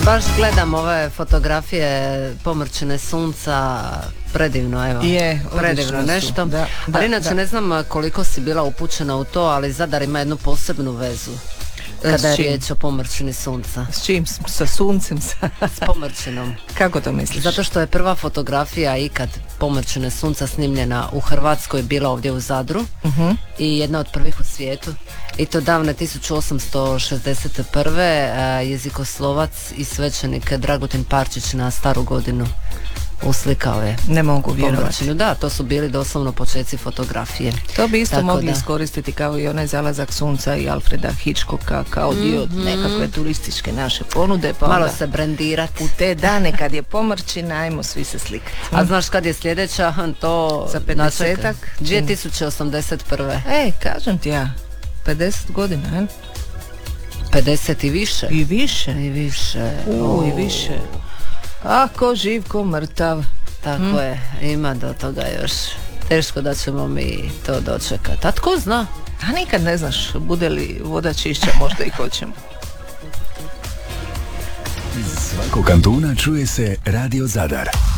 Baš gledam ove fotografije pomrčine sunca, predivno, evo. Je, predivno nešto. Da, ali inače ne znam koliko si bila upućena u to, ali Zadar ima jednu posebnu vezu kada je riječ o pomrčini sunca. S čim? Sa suncem? S pomrčinom. Kako to misliš? Zato što je prva fotografija ikad pomrčine sunca snimljena u Hrvatskoj bila ovdje u Zadru i jedna od prvih u svijetu. I to davne 1861. Jezikoslovac i svećenik Dragutin Parčić na Staru godinu uslikao je. Ne mogu vjerovati. Pomrčinu. Da, to su bili doslovno početci fotografije. To bi isto mogli iskoristiti kao i onaj Zalazak sunca i Alfreda Hitchcocka kao dio nekakve turističke naše ponude. Pa malo se brendirati. U te dane kad je pomrčina, ajmo svi se slikati. A znaš kad je sljedeća? To za 50-ak? 2081. Kažem ti ja, 50 godina, he? 50 i više. I više. I više. I više. A ko živ, ko mrtav. Tako je, ima do toga još. Teško da ćemo mi to dočekati. A tko zna? A nikad ne znaš, bude li voda čišća, možda i hoćemo. Iz svakog kantuna čuje se Radio Zadar.